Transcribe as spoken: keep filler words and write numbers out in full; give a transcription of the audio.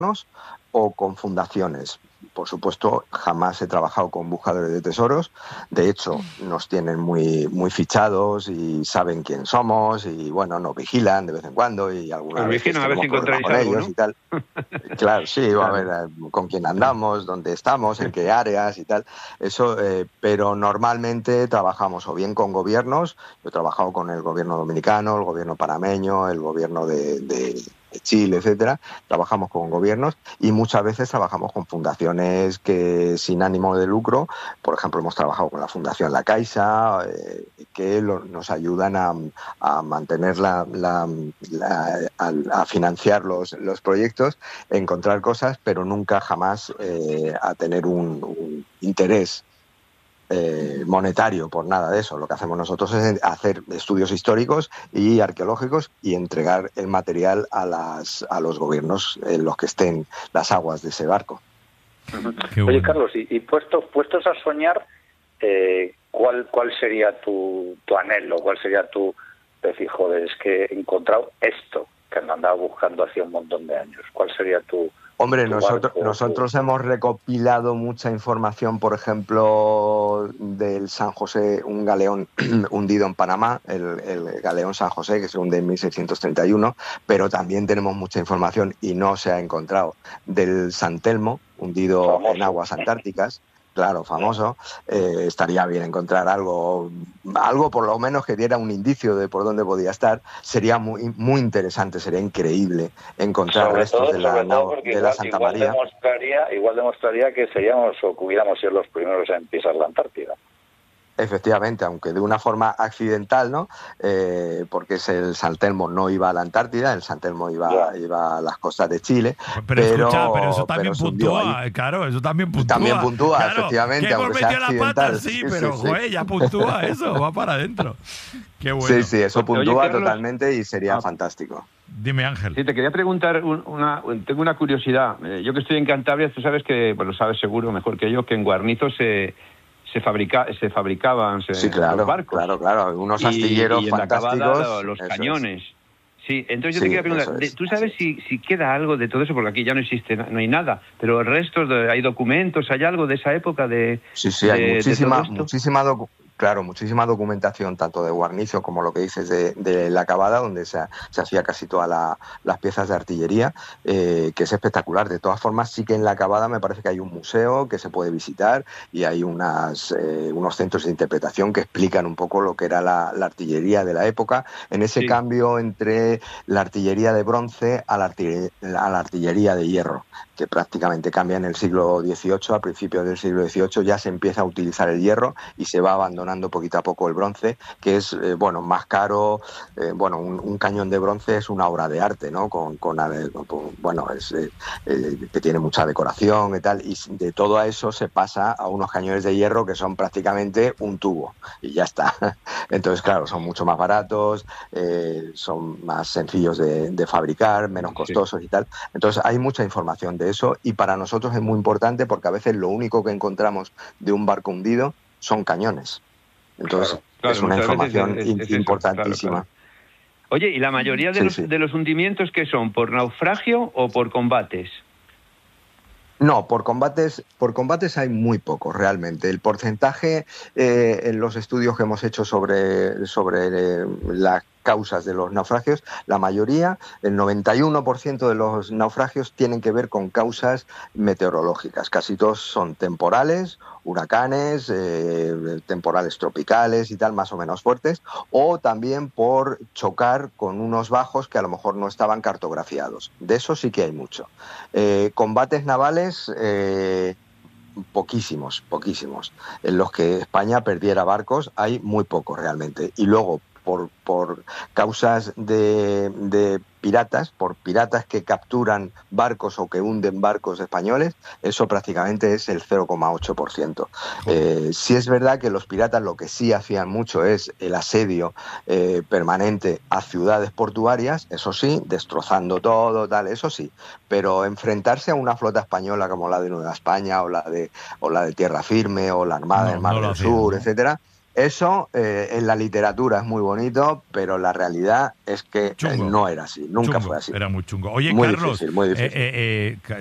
o con fundaciones. Por supuesto, jamás he trabajado con buscadores de tesoros. De hecho, nos tienen muy muy fichados y saben quién somos y, bueno, nos vigilan de vez en cuando y algunas Os veces vigilan a ver si tenemos problemas encontráis con algo, ellos ¿no? y tal. Claro, sí, Claro. a ver con quién andamos, dónde estamos, en qué áreas y tal. Eso, eh, pero normalmente trabajamos o bien con gobiernos. Yo he trabajado con el gobierno dominicano, el gobierno panameño, el gobierno de, de, de Chile, etcétera. Trabajamos con gobiernos y muchas veces trabajamos con fundaciones que sin ánimo de lucro. Por ejemplo, hemos trabajado con la Fundación La Caixa, eh, que lo, nos ayudan a, a mantener la, la, la a, a financiar los, los proyectos, encontrar cosas, pero nunca jamás eh, a tener un, un interés eh, monetario por nada de eso. Lo que hacemos nosotros es hacer estudios históricos y arqueológicos y entregar el material a, las, a los gobiernos en los que estén las aguas de ese barco. Oye, bueno. Carlos, y, y puestos, puestos a soñar, eh, ¿cuál, ¿cuál sería tu, tu anhelo? ¿Cuál sería tu... decir, joder, es que he encontrado esto que me andaba buscando hacía un montón de años? ¿Cuál sería tu... Hombre, tu nosotros, barco, nosotros tu... hemos recopilado mucha información, por ejemplo, del San José, un galeón hundido en Panamá, el, el galeón San José, que se hunde en mil seiscientos treinta y uno, pero también tenemos mucha información, y no se ha encontrado, del San Telmo, hundido Famoso. en aguas antárticas. Claro, famoso. Eh, estaría bien encontrar algo, algo por lo menos que diera un indicio de por dónde podía estar. Sería muy muy interesante, sería increíble encontrar sobre restos todo, de la, sobre todo porque de igual, la Santa igual María. Demostraría, igual demostraría que seríamos o que hubiéramos sido los primeros en pisar la Antártida. Efectivamente, aunque de una forma accidental, ¿no? Eh, porque es el San Telmo no iba a la Antártida, el San Telmo iba, iba a las costas de Chile. Pero, pero escucha, pero eso también pero puntúa, ahí. claro, eso también puntúa. También puntúa, claro, efectivamente, que hemos aunque sea metido la accidental. pata, sí, sí, pero, sí, joder, sí. ya puntúa eso, va para adentro. Qué bueno. Sí, sí, eso puntúa Oye, Carlos, totalmente y sería ah, fantástico. Dime, Ángel. Sí, te quería preguntar, un, una, tengo una curiosidad. Eh, yo que estoy en Cantabria, tú sabes que, bueno, sabes seguro mejor que yo, que en Guarnizo se... Se, fabrica, se fabricaban se, sí, claro, los barcos. Claro, claro, unos y, astilleros y en fantásticos. La Cavada, los cañones. Es. Sí, entonces yo sí, te quería preguntar, es, ¿tú sabes si, si queda algo de todo eso? Porque aquí ya no existe, no hay nada, pero el resto, de, hay documentos, hay algo de esa época de... Sí, sí, de, hay muchísima, de muchísima docu claro, muchísima documentación, tanto de Guarnizo como lo que dices de, de La Cavada, donde se, se hacía casi todas la, las piezas de artillería, eh, que es espectacular. De todas formas, sí que en La Cavada me parece que hay un museo que se puede visitar y hay unas, eh, unos centros de interpretación que explican un poco lo que era la, la artillería de la época, en ese sí. cambio entre la artillería de bronce a la, artillería, a la artillería de hierro, que prácticamente cambia en el siglo dieciocho, a principios del siglo dieciocho ya se empieza a utilizar el hierro y se va abandonando poquito a poco el bronce, que es eh, bueno más caro. Eh, bueno, un, un cañón de bronce es una obra de arte, ¿no? Con, con, con bueno, es eh, eh, que tiene mucha decoración y tal, y de todo a eso se pasa a unos cañones de hierro que son prácticamente un tubo y ya está. Entonces, claro, son mucho más baratos, eh, son más sencillos de, de fabricar, menos costosos sí. y tal. Entonces, hay mucha información de eso y para nosotros es muy importante porque a veces lo único que encontramos de un barco hundido son cañones. Entonces, claro, claro, es una información es, es, es importantísima. Claro, claro. Oye, ¿y la mayoría de, sí, los, sí. de los hundimientos qué son? ¿Por naufragio o por combates? No, por combates, por combates hay muy pocos realmente. El porcentaje eh, en los estudios que hemos hecho sobre, sobre eh, las causas de los naufragios, la mayoría, el noventa y uno por ciento de los naufragios tienen que ver con causas meteorológicas. Casi todos son temporales, huracanes, eh, temporales tropicales y tal, más o menos fuertes, o también por chocar con unos bajos que a lo mejor no estaban cartografiados. De eso sí que hay mucho. Eh, combates navales... Eh, poquísimos, poquísimos. En los que España perdiera barcos hay muy pocos realmente. Y luego, por, por causas de, de piratas, por piratas que capturan barcos o que hunden barcos españoles, eso prácticamente es el cero coma ocho por ciento. Eh, sí es verdad que los piratas lo que sí hacían mucho es el asedio eh, permanente a ciudades portuarias, eso sí, destrozando todo, tal, eso sí, pero enfrentarse a una flota española como la de Nueva España o la de, o la de Tierra Firme o la Armada no, del Mar no del hacían, Sur, ¿no? etcétera, Eso eh, en la literatura es muy bonito, pero la realidad es que eh, no era así, nunca chungo, fue así. Era muy chungo. Oye, muy Carlos, difícil, muy difícil. Eh, eh, eh,